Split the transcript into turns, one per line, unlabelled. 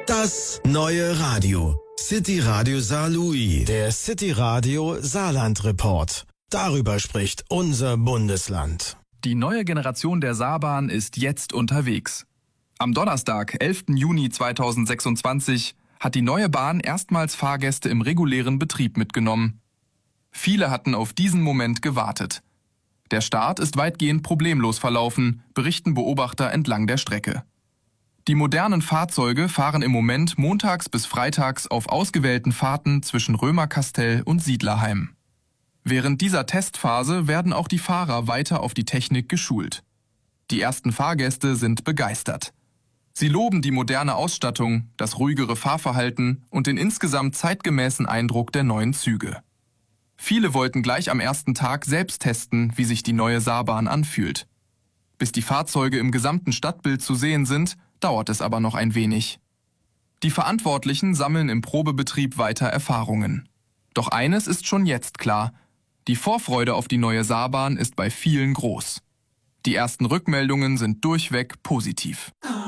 Das neue Radio. City Radio Saarlouis. Der City Radio Saarland Report. Darüber spricht unser Bundesland.
Die neue Generation der Saarbahn ist jetzt unterwegs. Am Donnerstag, 11. Juni 2026, hat die neue Bahn erstmals Fahrgäste im regulären Betrieb mitgenommen. Viele hatten auf diesen Moment gewartet. Der Start ist weitgehend problemlos verlaufen, berichten Beobachter entlang der Strecke. Die modernen Fahrzeuge fahren im Moment montags bis freitags auf ausgewählten Fahrten zwischen Römerkastell und Siedlerheim. Während dieser Testphase werden auch die Fahrer weiter auf die Technik geschult. Die ersten Fahrgäste sind begeistert. Sie loben die moderne Ausstattung, das ruhigere Fahrverhalten und den insgesamt zeitgemäßen Eindruck der neuen Züge. Viele wollten gleich am ersten Tag selbst testen, wie sich die neue Saarbahn anfühlt. Bis die Fahrzeuge im gesamten Stadtbild zu sehen sind, dauert es aber noch ein wenig. Die Verantwortlichen sammeln im Probebetrieb weiter Erfahrungen. Doch eines ist schon jetzt klar: Die Vorfreude auf die neue Saarbahn ist bei vielen groß. Die ersten Rückmeldungen sind durchweg positiv.